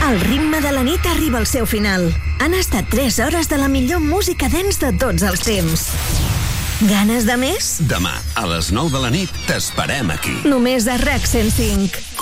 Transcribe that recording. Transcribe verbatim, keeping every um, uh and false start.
El ritme de la nit arriba al seu final. Han estat tres hores de la millor música dance de tots els temps. Ganes de més? Demà, a les nou de la nit, t'esperem aquí. Només a RAC cent cinc.